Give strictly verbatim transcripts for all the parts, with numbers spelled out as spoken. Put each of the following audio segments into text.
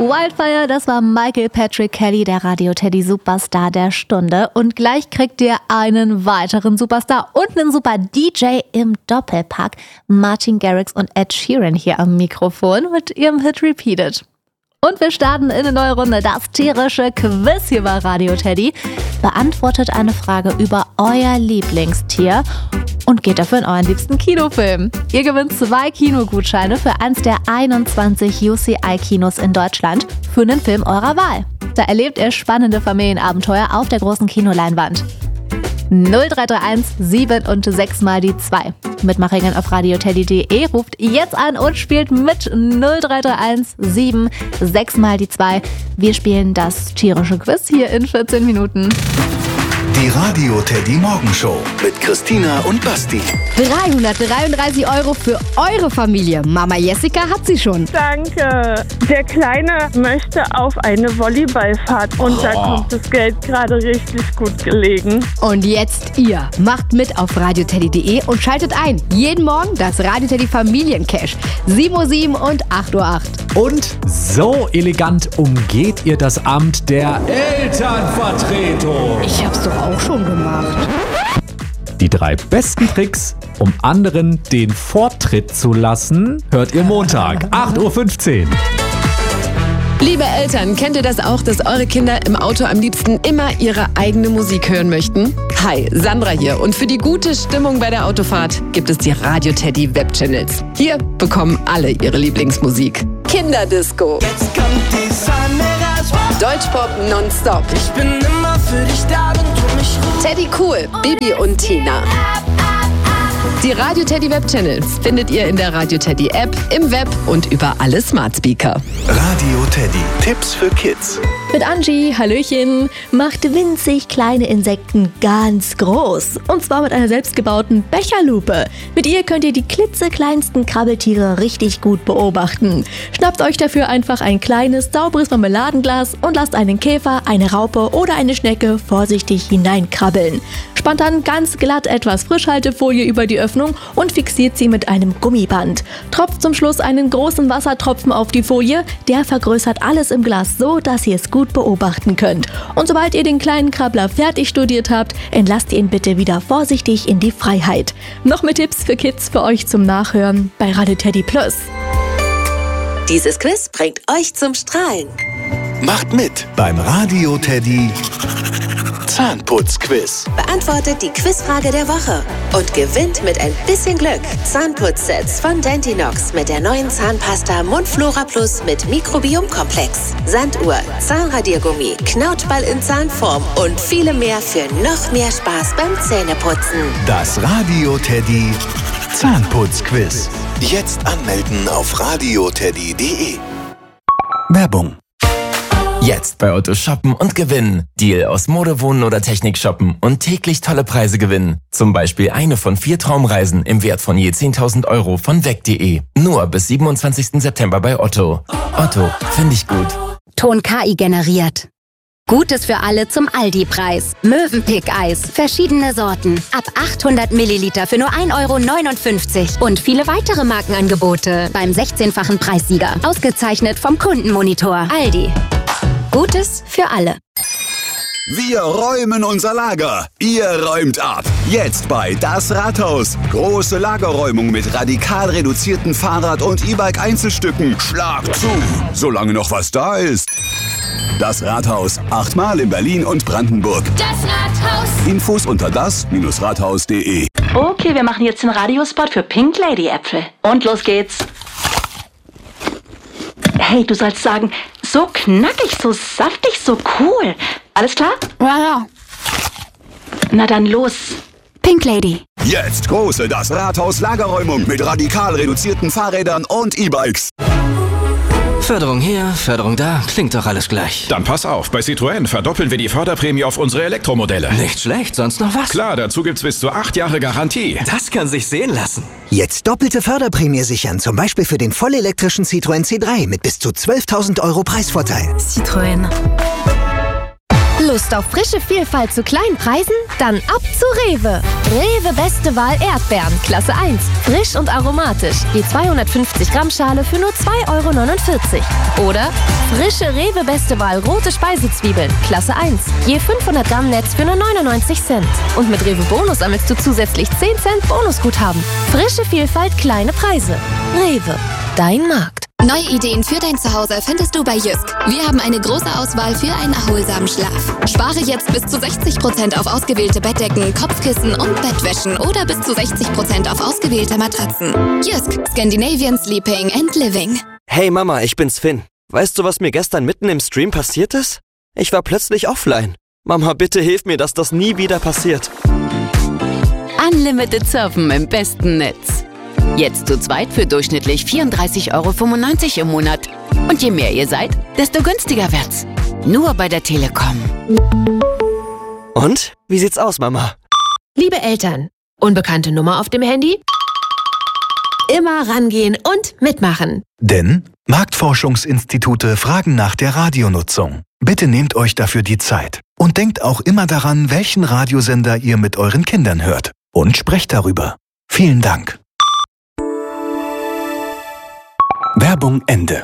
Wildfire, das war Michael Patrick Kelly, der Radio Teddy Superstar der Stunde. Und gleich kriegt ihr einen weiteren Superstar und einen super D J im Doppelpack. Martin Garrix und Ed Sheeran hier am Mikrofon mit ihrem Hit Repeated. Und wir starten in eine neue Runde, das tierische Quiz hier bei Radio Teddy. Beantwortet eine Frage über euer Lieblingstier und geht dafür in euren liebsten Kinofilm. Ihr gewinnt zwei Kinogutscheine für eins der einundzwanzig U C I-Kinos in Deutschland für einen Film eurer Wahl. Da erlebt ihr spannende Familienabenteuer auf der großen Kinoleinwand. null drei drei eins sieben und sechs mal die zwei. Mitmachen auf radioteddy punkt de. Ruft jetzt an und spielt mit null drei drei eins sieben sechs mal die zwei. Wir spielen das tierische Quiz hier in vierzehn Minuten. Die Radio Teddy Morgenshow mit Christina und Basti. dreihundertdreiunddreißig Euro für eure Familie. Mama Jessica hat sie schon. Danke. Der Kleine möchte auf eine Volleyballfahrt und oh. da kommt das Geld gerade richtig gut gelegen. Und jetzt ihr. Macht mit auf radioteddy punkt de und schaltet ein. Jeden Morgen das Radio Teddy Familiencash. sieben Uhr sieben und acht Uhr acht. Und so elegant umgeht ihr das Amt der Elternvertretung. Ich hab's doch auch schon gemacht. Die drei besten Tricks, um anderen den Vortritt zu lassen, hört ihr Montag, acht Uhr fünfzehn. Liebe Eltern, kennt ihr das auch, dass eure Kinder im Auto am liebsten immer ihre eigene Musik hören möchten? Hi, Sandra hier und für die gute Stimmung bei der Autofahrt gibt es die Radio Teddy Webchannels. Hier bekommen alle ihre Lieblingsmusik. Kinderdisco. Jetzt kommt die Sonne raus. Deutschpop nonstop. Ich bin immer für dich da, wenn du mich rufst. Teddy Cool, Bibi und Tina. Die Radio Teddy Webchannels findet ihr in der Radio Teddy App, im Web und über alle Smart Speaker. Radio Teddy. Tipps für Kids. Mit Angie, Hallöchen, macht winzig kleine Insekten ganz groß. Und zwar mit einer selbstgebauten Becherlupe. Mit ihr könnt ihr die klitzekleinsten Krabbeltiere richtig gut beobachten. Schnappt euch dafür einfach ein kleines, sauberes Marmeladenglas und lasst einen Käfer, eine Raupe oder eine Schnecke vorsichtig hineinkrabbeln. Spannt dann ganz glatt etwas Frischhaltefolie über die Öffnung und fixiert sie mit einem Gummiband. Tropft zum Schluss einen großen Wassertropfen auf die Folie, der vergrößert alles im Glas so, dass ihr es gut beobachten könnt. Und sobald ihr den kleinen Krabbler fertig studiert habt, entlasst ihr ihn bitte wieder vorsichtig in die Freiheit. Noch mehr Tipps für Kids für euch zum Nachhören bei Radio Teddy Plus. Dieses Quiz bringt euch zum Strahlen. Macht mit beim Radio Teddy Zahnputzquiz. Beantwortet die Quizfrage der Woche und gewinnt mit ein bisschen Glück Zahnputzsets von Dentinox mit der neuen Zahnpasta Mundflora Plus mit Mikrobiomkomplex, Sanduhr, Zahnradiergummi, Knautschball in Zahnform und viele mehr für noch mehr Spaß beim Zähneputzen. Das Radio Teddy Zahnputzquiz. Jetzt anmelden auf radioteddy punkt de. Werbung. Jetzt bei Otto shoppen und gewinnen. Deal aus Mode, Wohnen oder Technik shoppen und täglich tolle Preise gewinnen. Zum Beispiel eine von vier Traumreisen im Wert von je zehntausend Euro von weg punkt de. Nur bis siebenundzwanzigsten September bei Otto. Otto, finde ich gut. Ton K I generiert. Gutes für alle zum Aldi-Preis. Mövenpick-Eis. Verschiedene Sorten. Ab achthundert Milliliter für nur ein Euro neunundfünfzig. Und viele weitere Markenangebote beim sechzehnfachen Preissieger. Ausgezeichnet vom Kundenmonitor. Aldi. Gutes für alle. Wir räumen unser Lager. Ihr räumt ab. Jetzt bei Das Rathaus. Große Lagerräumung mit radikal reduzierten Fahrrad- und E-Bike-Einzelstücken. Schlag zu, solange noch was da ist. Das Rathaus. Achtmal in Berlin und Brandenburg. Das Rathaus. Infos unter das Rathaus punkt de. Okay, wir machen jetzt den Radiospot für Pink Lady Äpfel. Und los geht's. Hey, du sollst sagen, so knackig, so saftig, so cool. Alles klar? Ja, ja. Na dann los. Pink Lady. Jetzt große Das Rathaus Lagerräumung mit radikal reduzierten Fahrrädern und E-Bikes. Förderung hier, Förderung da, klingt doch alles gleich. Dann pass auf, bei Citroën verdoppeln wir die Förderprämie auf unsere Elektromodelle. Nicht schlecht, sonst noch was? Klar, dazu gibt's bis zu acht Jahre Garantie. Das kann sich sehen lassen. Jetzt doppelte Förderprämie sichern, zum Beispiel für den vollelektrischen Citroën C drei mit bis zu zwölftausend Euro Preisvorteil. Citroën. Lust auf frische Vielfalt zu kleinen Preisen? Dann ab zu Rewe. Rewe Beste Wahl Erdbeeren, Klasse eins. Frisch und aromatisch. Je zweihundertfünfzig Gramm Schale für nur zwei Euro neunundvierzig. Oder frische Rewe Beste Wahl rote Speisezwiebeln, Klasse eins. Je fünfhundert Gramm Netz für nur neunundneunzig Cent. Und mit Rewe Bonus sammelst du zusätzlich zehn Cent Bonusguthaben. Frische Vielfalt, kleine Preise. Rewe, dein Markt. Neue Ideen für dein Zuhause findest du bei Jysk. Wir haben eine große Auswahl für einen erholsamen Schlaf. Spare jetzt bis zu sechzig Prozent auf ausgewählte Bettdecken, Kopfkissen und Bettwäschen oder bis zu sechzig Prozent auf ausgewählte Matratzen. Jysk, Scandinavian Sleeping and Living. Hey Mama, ich bin's Finn. Weißt du, was mir gestern mitten im Stream passiert ist? Ich war plötzlich offline. Mama, bitte hilf mir, dass das nie wieder passiert. Unlimited Surfen im besten Netz. Jetzt zu zweit für durchschnittlich vierunddreißig Euro fünfundneunzig im Monat. Und je mehr ihr seid, desto günstiger wird's. Nur bei der Telekom. Und? Wie sieht's aus, Mama? Liebe Eltern, unbekannte Nummer auf dem Handy? Immer rangehen und mitmachen. Denn Marktforschungsinstitute fragen nach der Radionutzung. Bitte nehmt euch dafür die Zeit. Und denkt auch immer daran, welchen Radiosender ihr mit euren Kindern hört. Und sprecht darüber. Vielen Dank. Werbung Ende.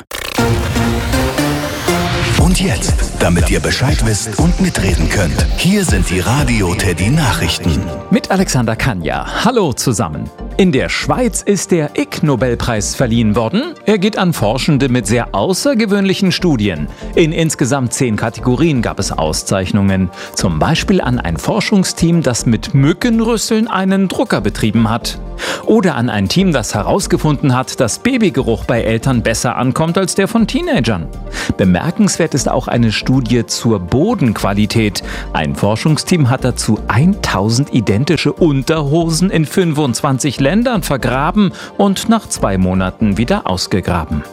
Und jetzt, damit ihr Bescheid wisst und mitreden könnt, hier sind die Radio Teddy Nachrichten. Mit Alexander Kanja. Hallo zusammen. In der Schweiz ist der Ig Nobelpreis verliehen worden. Er geht an Forschende mit sehr außergewöhnlichen Studien. In insgesamt zehn Kategorien gab es Auszeichnungen. Zum Beispiel an ein Forschungsteam, das mit Mückenrüsseln einen Drucker betrieben hat. Oder an ein Team, das herausgefunden hat, dass Babygeruch bei Eltern besser ankommt als der von Teenagern. Bemerkenswert ist auch eine Studie zur Bodenqualität. Ein Forschungsteam hat dazu tausend identische Unterhosen in fünfundzwanzig Ländern vergraben und nach zwei Monaten wieder ausgegraben.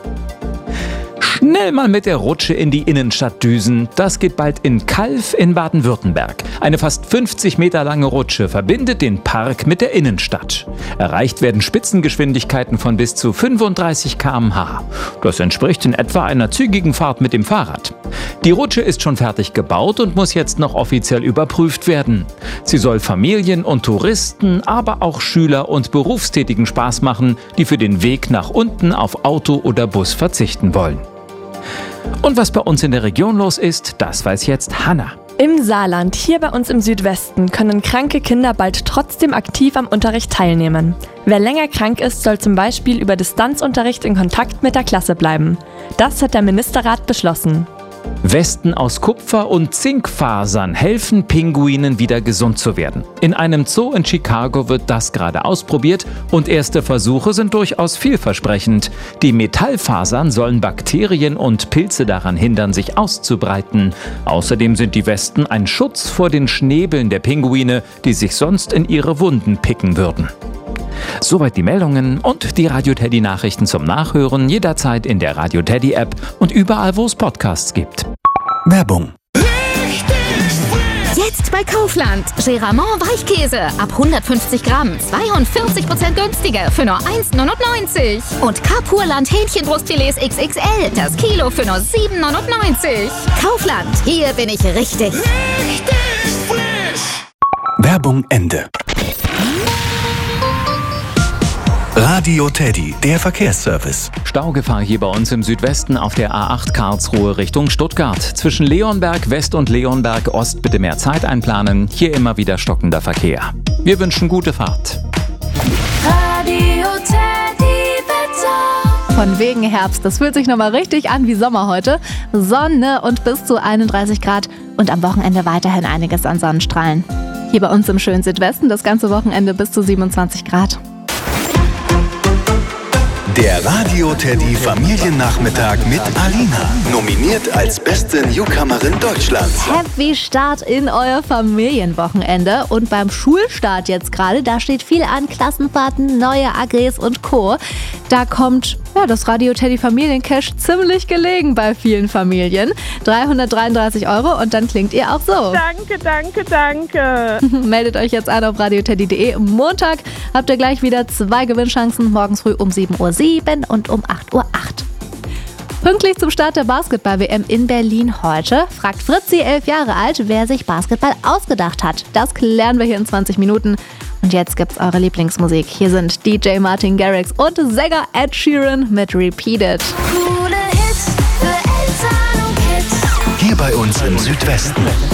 Schnell mal mit der Rutsche in die Innenstadt düsen. Das geht bald in Calw in Baden-Württemberg. Eine fast fünfzig Meter lange Rutsche verbindet den Park mit der Innenstadt. Erreicht werden Spitzengeschwindigkeiten von bis zu fünfunddreißig Kilometer pro Stunde. Das entspricht in etwa einer zügigen Fahrt mit dem Fahrrad. Die Rutsche ist schon fertig gebaut und muss jetzt noch offiziell überprüft werden. Sie soll Familien und Touristen, aber auch Schüler und Berufstätigen Spaß machen, die für den Weg nach unten auf Auto oder Bus verzichten wollen. Und was bei uns in der Region los ist, das weiß jetzt Hanna. Im Saarland, hier bei uns im Südwesten, können kranke Kinder bald trotzdem aktiv am Unterricht teilnehmen. Wer länger krank ist, soll zum Beispiel über Distanzunterricht in Kontakt mit der Klasse bleiben. Das hat der Ministerrat beschlossen. Westen aus Kupfer und Zinkfasern helfen Pinguinen wieder gesund zu werden. In einem Zoo in Chicago wird das gerade ausprobiert und erste Versuche sind durchaus vielversprechend. Die Metallfasern sollen Bakterien und Pilze daran hindern, sich auszubreiten. Außerdem sind die Westen ein Schutz vor den Schnäbeln der Pinguine, die sich sonst in ihre Wunden picken würden. Soweit die Meldungen und die Radio Teddy Nachrichten zum Nachhören jederzeit in der Radio Teddy App und überall, wo es Podcasts gibt. Werbung. Jetzt bei Kaufland. Geramont Weichkäse ab hundertfünfzig Gramm, zweiundvierzig Prozent günstiger für nur eins neunundneunzig. Und Carpurland Hähnchenbrustfilets X X L, das Kilo für nur sieben neunundneunzig. Kaufland, hier bin ich richtig. Richtig frisch. Werbung Ende. Radio Teddy, der Verkehrsservice. Staugefahr hier bei uns im Südwesten auf der A acht Karlsruhe Richtung Stuttgart. Zwischen Leonberg West und Leonberg Ost bitte mehr Zeit einplanen. Hier immer wieder stockender Verkehr. Wir wünschen gute Fahrt. Radio Teddy Wetter. Von wegen Herbst, das fühlt sich nochmal richtig an wie Sommer heute. Sonne und bis zu einunddreißig Grad und am Wochenende weiterhin einiges an Sonnenstrahlen. Hier bei uns im schönen Südwesten das ganze Wochenende bis zu siebenundzwanzig Grad. Der Radio Teddy Familiennachmittag mit Alina. Nominiert als beste Newcomerin Deutschlands. Happy Start in euer Familienwochenende. Und beim Schulstart jetzt gerade, da steht viel an. Klassenfahrten, neue A Gs und Co. Da kommt ja, das Radio Teddy Familiencash ziemlich gelegen bei vielen Familien. dreihundertdreiunddreißig Euro und dann klingt ihr auch so. Danke, danke, danke. Meldet euch jetzt an auf radioteddy punkt de. Montag habt ihr gleich wieder zwei Gewinnchancen. Morgens früh um sieben Uhr sieben und um acht Uhr acht. Pünktlich zum Start der Basketball-W M in Berlin heute fragt Fritzi, elf Jahre alt, wer sich Basketball ausgedacht hat. Das klären wir hier in zwanzig Minuten. Und jetzt gibt's eure Lieblingsmusik. Hier sind D J Martin Garrix und Sänger Ed Sheeran mit Repeat It. Hier bei uns im Südwesten.